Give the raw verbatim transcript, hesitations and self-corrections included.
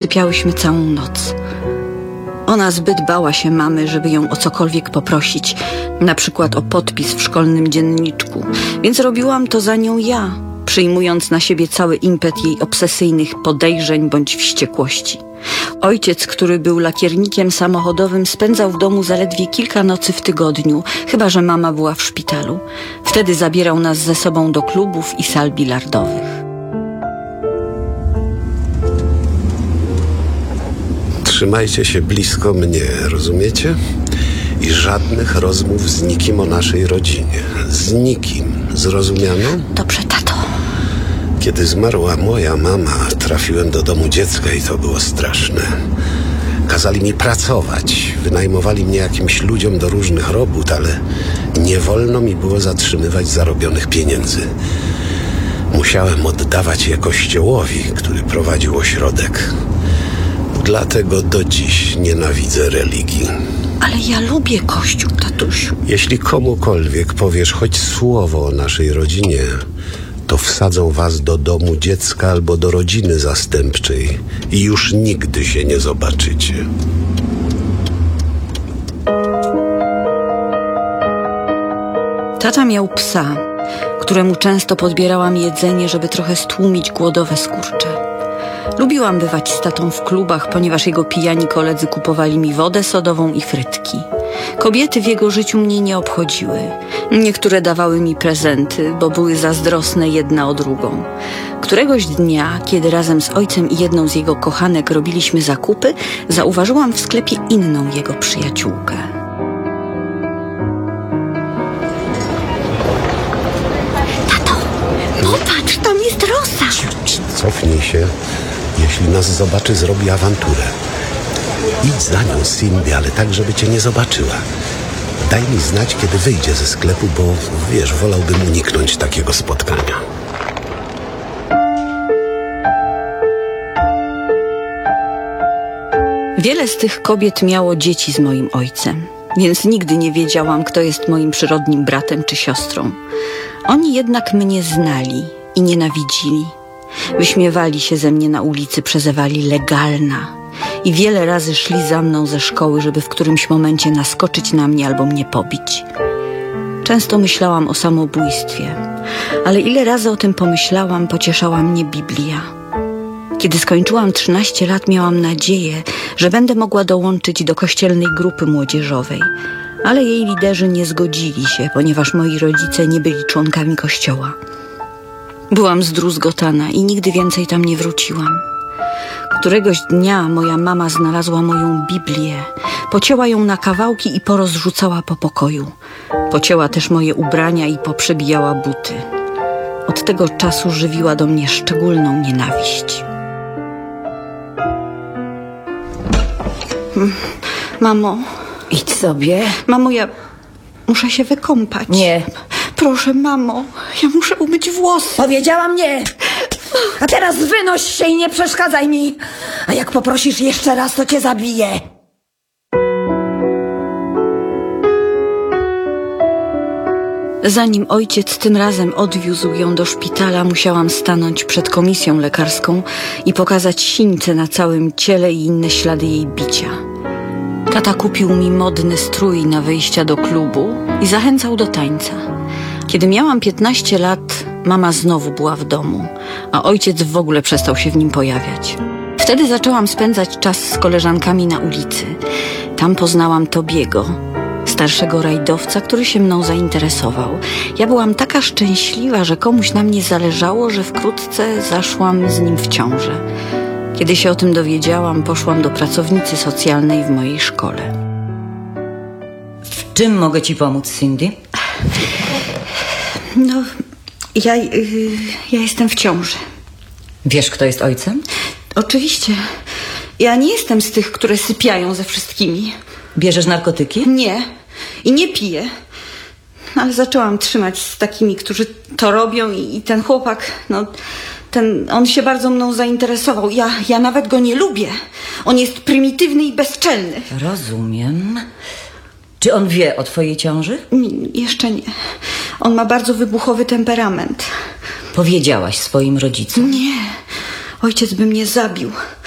sypiałyśmy całą noc. Ona zbyt bała się mamy, żeby ją o cokolwiek poprosić, na przykład o podpis w szkolnym dzienniczku, więc robiłam to za nią ja, przyjmując na siebie cały impet jej obsesyjnych podejrzeń bądź wściekłości. Ojciec, który był lakiernikiem samochodowym, spędzał w domu zaledwie kilka nocy w tygodniu, chyba że mama była w szpitalu. Wtedy zabierał nas ze sobą do klubów i sal bilardowych. Trzymajcie się blisko mnie, rozumiecie? I żadnych rozmów z nikim o naszej rodzinie. Z nikim. Zrozumiano? Dobrze, tato. Kiedy zmarła moja mama, trafiłem do domu dziecka i to było straszne. Kazali mi pracować. Wynajmowali mnie jakimś ludziom do różnych robót, ale nie wolno mi było zatrzymywać zarobionych pieniędzy. Musiałem oddawać je kościołowi, który prowadził ośrodek. Dlatego do dziś nienawidzę religii. Ale ja lubię Kościół, tatusiu. Jeśli komukolwiek powiesz choć słowo o naszej rodzinie, to wsadzą was do domu dziecka albo do rodziny zastępczej i już nigdy się nie zobaczycie. Tata miał psa, któremu często podbierałam jedzenie, żeby trochę stłumić głodowe skurcze. Lubiłam bywać z tatą w klubach, ponieważ jego pijani koledzy kupowali mi wodę sodową i frytki. Kobiety w jego życiu mnie nie obchodziły. Niektóre dawały mi prezenty, bo były zazdrosne jedna o drugą. Któregoś dnia, kiedy razem z ojcem i jedną z jego kochanek robiliśmy zakupy, zauważyłam w sklepie inną jego przyjaciółkę. Tato, popatrz, tam jest Rosa! Cofnij się. Jeśli nas zobaczy, zrobi awanturę. Idź za nią, Cindy, ale tak, żeby cię nie zobaczyła. Daj mi znać, kiedy wyjdzie ze sklepu, bo wiesz, wolałbym uniknąć takiego spotkania. Wiele z tych kobiet miało dzieci z moim ojcem, więc nigdy nie wiedziałam, kto jest moim przyrodnim bratem czy siostrą. Oni jednak mnie znali i nienawidzili. Wyśmiewali się ze mnie na ulicy, przezywali legalna i wiele razy szli za mną ze szkoły, żeby w którymś momencie naskoczyć na mnie albo mnie pobić. Często myślałam o samobójstwie, ale ile razy o tym pomyślałam, pocieszała mnie Biblia. Kiedy skończyłam trzynaście lat, miałam nadzieję, że będę mogła dołączyć do kościelnej grupy młodzieżowej, ale jej liderzy nie zgodzili się, ponieważ moi rodzice nie byli członkami kościoła. Byłam zdruzgotana i nigdy więcej tam nie wróciłam. Któregoś dnia moja mama znalazła moją Biblię, pocięła ją na kawałki i porozrzucała po pokoju. Pocięła też moje ubrania i poprzebijała buty. Od tego czasu żywiła do mnie szczególną nienawiść. Mamo. Idź sobie. Mamo, ja muszę się wykąpać. Nie. Proszę, mamo, ja muszę umyć włosy. Powiedziałam nie. A teraz wynoś się i nie przeszkadzaj mi. A jak poprosisz jeszcze raz, to cię zabiję. Zanim ojciec tym razem odwiózł ją do szpitala, musiałam stanąć przed komisją lekarską i pokazać sińce na całym ciele i inne ślady jej bicia. Tata kupił mi modny strój na wyjścia do klubu i zachęcał do tańca. Kiedy miałam piętnaście lat, mama znowu była w domu, a ojciec w ogóle przestał się w nim pojawiać. Wtedy zaczęłam spędzać czas z koleżankami na ulicy. Tam poznałam Tobiego, starszego rajdowca, który się mną zainteresował. Ja byłam taka szczęśliwa, że komuś na mnie zależało, że wkrótce zaszłam z nim w ciążę. Kiedy się o tym dowiedziałam, poszłam do pracownicy socjalnej w mojej szkole. W czym mogę ci pomóc, Cindy? No, ja, yy, ja jestem w ciąży. Wiesz, kto jest ojcem? Oczywiście. Ja nie jestem z tych, które sypiają ze wszystkimi. Bierzesz narkotyki? Nie. I nie piję. Ale zaczęłam trzymać z takimi, którzy to robią i, i ten chłopak, no... Ten, on się bardzo mną zainteresował. Ja, ja nawet go nie lubię. On jest prymitywny i bezczelny. Rozumiem. Czy on wie o twojej ciąży? Nie, jeszcze nie. On ma bardzo wybuchowy temperament. Powiedziałaś swoim rodzicom? Nie. Ojciec by mnie zabił.